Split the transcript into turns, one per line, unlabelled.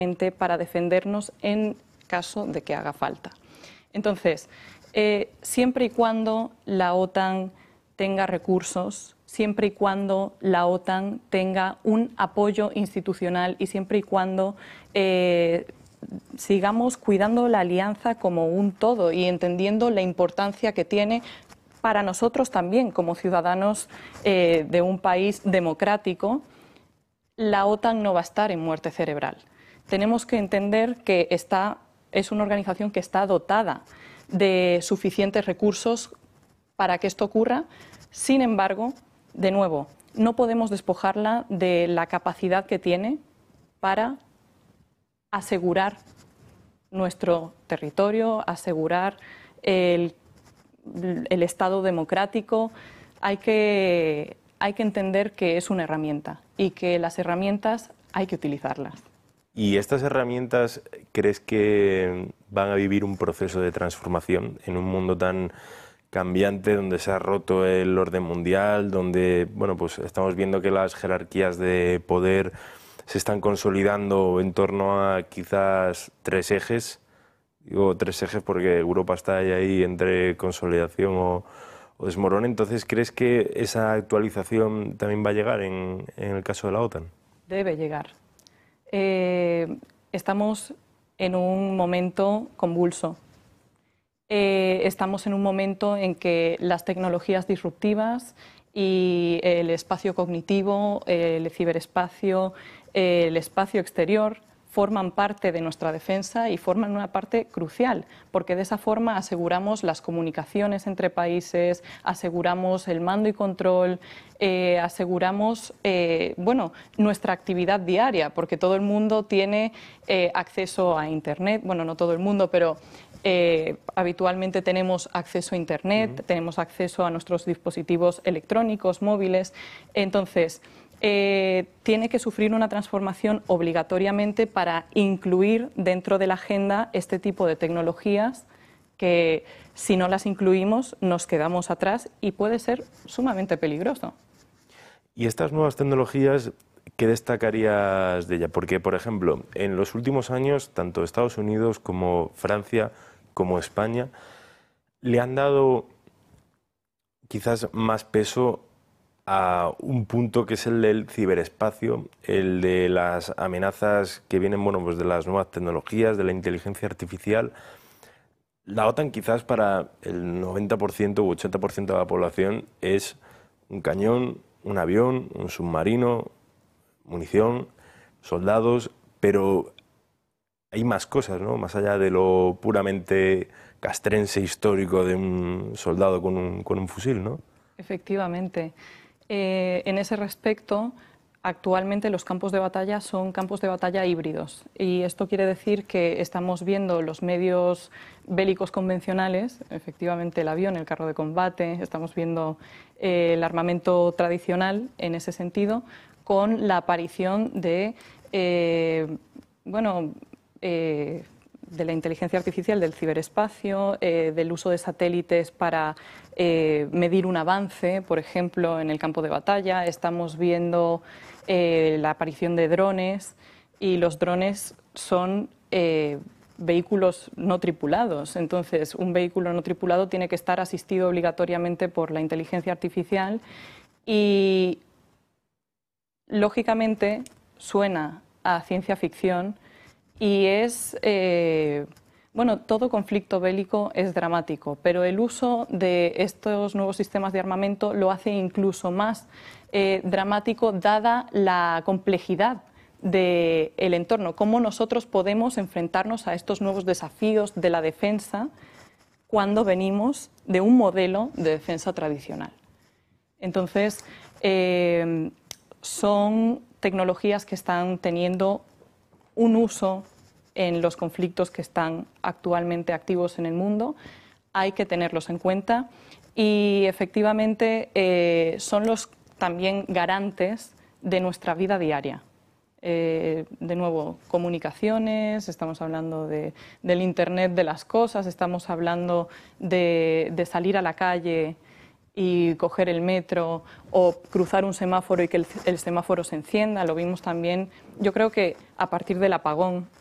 para defendernos en caso de que haga falta. Entonces, siempre y cuando la OTAN tenga recursos, siempre y cuando la OTAN tenga un apoyo institucional y siempre y cuando sigamos cuidando la alianza como un todo y entendiendo la importancia que tiene para nosotros también como ciudadanos de un país democrático, la OTAN no va a estar en muerte cerebral. Tenemos que entender que es una organización que está dotada de suficientes recursos para que esto ocurra. Sin embargo, de nuevo, no podemos despojarla de la capacidad que tiene para asegurar nuestro territorio, asegurar el Estado democrático. Hay que entender que es una herramienta y que las herramientas hay que utilizarlas.
¿Y estas herramientas crees que van a vivir un proceso de transformación en un mundo tan cambiante, donde se ha roto el orden mundial, donde bueno, pues estamos viendo que las jerarquías de poder se están consolidando en torno a quizás tres ejes? Digo tres ejes porque Europa está ahí entre consolidación o desmorone. Entonces, ¿crees que esa actualización también va a llegar en el caso de la OTAN?
Debe llegar. Estamos en un momento convulso. Estamos en un momento en que las tecnologías disruptivas y el espacio cognitivo, el ciberespacio, el espacio exterior forman parte de nuestra defensa y forman una parte crucial, porque de esa forma aseguramos las comunicaciones entre países, aseguramos el mando y control, aseguramos nuestra actividad diaria, porque todo el mundo tiene acceso a Internet, bueno, no todo el mundo, pero habitualmente tenemos acceso a Internet, tenemos acceso a nuestros dispositivos electrónicos, móviles. Entonces, tiene que sufrir una transformación obligatoriamente para incluir dentro de la agenda este tipo de tecnologías que, si no las incluimos, nos quedamos atrás y puede ser sumamente peligroso.
¿Y estas nuevas tecnologías, qué destacarías de ellas? Porque, por ejemplo, en los últimos años, tanto Estados Unidos como Francia como España le han dado quizás más peso a un punto que es el del ciberespacio, el de las amenazas que vienen, bueno, pues de las nuevas tecnologías, de la inteligencia artificial. La OTAN quizás para el 90% u 80% de la población es un cañón, un avión, un submarino, munición, soldados, pero hay más cosas, ¿no? Más allá de lo puramente castrense histórico de un soldado con un fusil, ¿no?
Efectivamente. En ese respecto, actualmente los campos de batalla son campos de batalla híbridos y esto quiere decir que estamos viendo los medios bélicos convencionales, efectivamente el avión, el carro de combate, estamos viendo el armamento tradicional en ese sentido, con la aparición de la inteligencia artificial, del ciberespacio, del uso de satélites para medir un avance, por ejemplo, en el campo de batalla. Estamos viendo la aparición de drones y los drones son vehículos no tripulados. Entonces, un vehículo no tripulado tiene que estar asistido obligatoriamente por la inteligencia artificial y, lógicamente, suena a ciencia ficción. Y todo conflicto bélico es dramático, pero el uso de estos nuevos sistemas de armamento lo hace incluso más dramático, dada la complejidad del entorno, cómo nosotros podemos enfrentarnos a estos nuevos desafíos de la defensa cuando venimos de un modelo de defensa tradicional. Entonces, son tecnologías que están teniendo un uso en los conflictos que están actualmente activos en el mundo. Hay que tenerlos en cuenta y efectivamente son los también garantes de nuestra vida diaria. De nuevo, comunicaciones, estamos hablando del Internet de las cosas, estamos hablando de salir a la calle y coger el metro o cruzar un semáforo y que el semáforo se encienda. Lo vimos también, yo creo que a partir del apagón,